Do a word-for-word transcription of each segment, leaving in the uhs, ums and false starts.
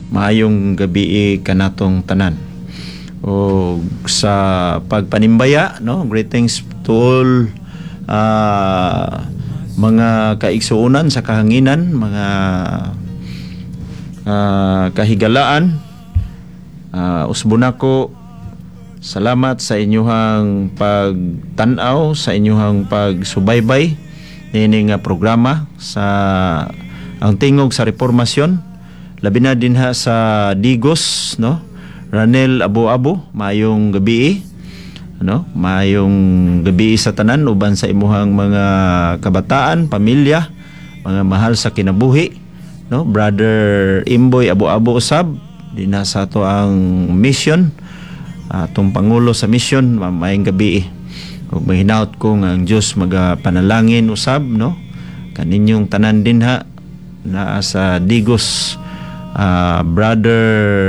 maayong gabi kanatong tanan. O sa pagpanimbaya, no, greetings to all uh, mga kaigsuonan sa kahanginan, mga uh, kahigalaan. Uh, usbunako, salamat sa inyong pagtanaw, sa inyong pagsubaybay nini nga programa sa ang tingog sa reformasyon, labi na din ha sa Digos, no, Ranel Abo-Abo, maayong gabi, ano, maayong gabi sa tanan uban sa imuhang mga kabataan, pamilya, mga mahal sa kinabuhi, no, Brother Imboy Abo-Abo usab din na sa to ang mission, atong pangulo sa mission, maayong gabi. Ug mahinaot ko nga ang Dios magapanalangin usab, no, kaninyong tanan din ha na sa Digos, uh, brother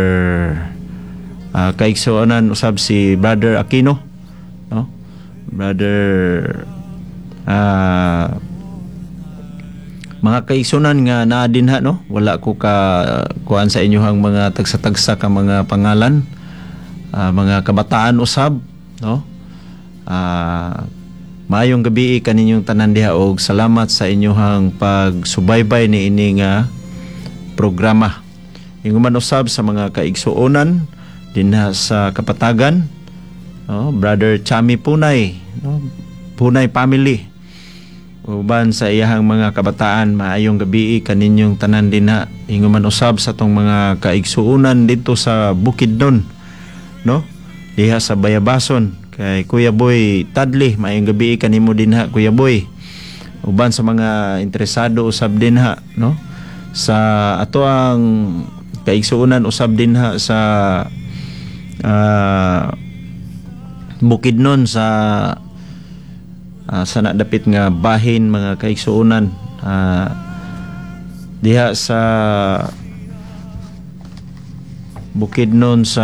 uh, kaigsuonan usab si Brother Aquino, no, brother uh, mga kaigsuonan nga naa din ha, no, wala ko ka uh, kuan sa inyohang mga tagsa-tagsa ka mga pangalan, uh, mga kabataan usab, no. Uh, maayong gabi kaninyong tanan diha og salamat sa inyong pagsubaybay ni ini nga programa. Ingon man usab sa mga kaigsuonan dinha sa Kapatagan, no, Brother Chami Punay, no, Punay family. Uban sa iyahang mga kabataan, maayong gabi kaninyong tanan dinha. Ingon man usab sa tong mga kaigsuonan dito sa Bukidnon, no, diha sa Bayabason. Kay Kuya Boy Tadli, maayong gabi kanimo din ha, Kuya Boy. Uban sa mga interesado usab din ha, no, sa ato ang kaigsuonan usab din ha sa uh, Bukidnon, sa uh, sa nadapit nga bahin, mga kaigsuonan uh, diha sa Bukidnon sa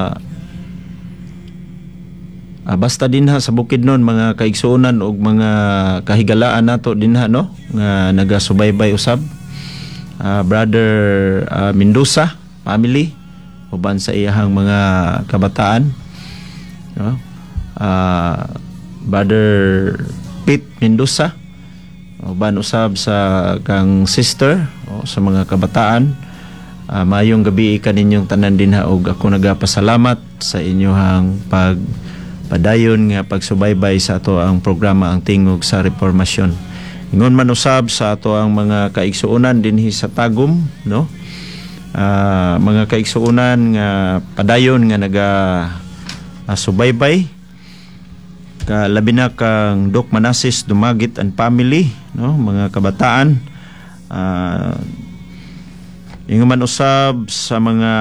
Uh, basta din ha sa Bukidnon, mga kaigsuonan og mga kahigalaan nato din ha, no, nga nagasubaybay usab, uh, Brother uh, Mendoza family uban sa iyahang mga kabataan, no, uh, Brother Pete Mendoza uban usab sa kang sister, o, sa mga kabataan. Uh, maayong gabi kaninyong tanan din ha, og ako nagapasalamat sa inyong pag padayon nga pagsubaybay sa ato ang programa ang tingog sa reformasyon. Ingon man usab sa ato ang mga kaigsuonan dinhi sa Tagum, no, uh, mga kaigsuonan nga padayon nga naga uh, subaybay, ka labi na kang Doc Manasis Dumagit and family, no, mga kabataan. Uh, ingon man usab sa mga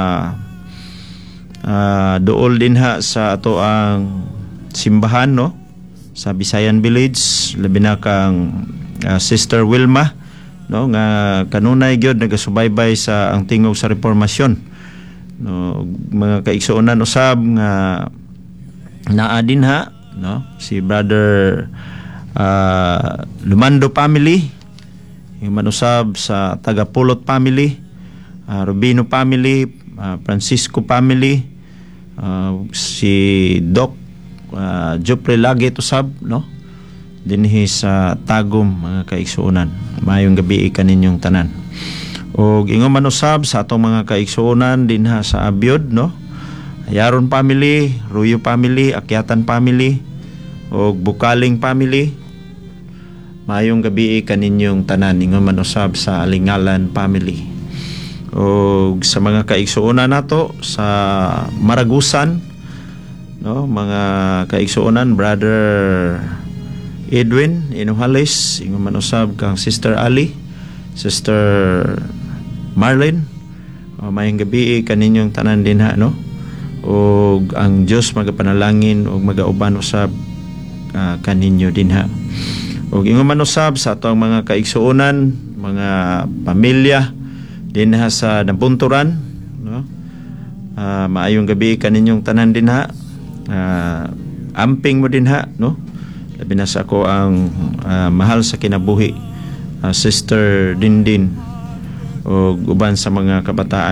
Uh, dool din ha sa ato ang simbahan, no, sa Bisayan Village, labi na kang uh, Sister Wilma, no, nga kanunay gyud nagasubaybay sa ang tingog sa reformasyon, no, mga kaigsuonan usab nga naa din ha, no, si Brother uh, Lumando family, yung manusab sa Tagapulot family, uh, Rubino family, uh, Francisco family, Uh, si Doc uh, Jupre Lagit usab, no, dinhi sa Tagum, mga kaigsuonan. Mayong gabi kaninyong tanan. Og ingon man usab sa atong mga kaigsuonan dinha sa Abiod, no, Yaron family, Ruyo family, Akyatan family, og Bukaling family. Mayong gabi kaninyong tanan. Ingon man usab sa Alingalan family. O sa mga kaigsuonan nato sa Maragusan, no, mga kaigsuonan, Brother Edwin Inuhalis, ingon man usab kang Sister Ali, Sister Marlene. O, mayong gabi kaninyong tanan din ha, no, og ang Dios magapanalangin og magauban usab uh, kaninyo din ha. Og ingon man usab sa atong mga kaigsuonan, mga pamilya din ha sa Nabunturan, no, uh, maayong gabi kaninyong tanan din ha, uh, amping mo din ha, no, labi na sa ako ang uh, mahal sa kinabuhi, uh, Sister Dindin, o uban sa mga kabataan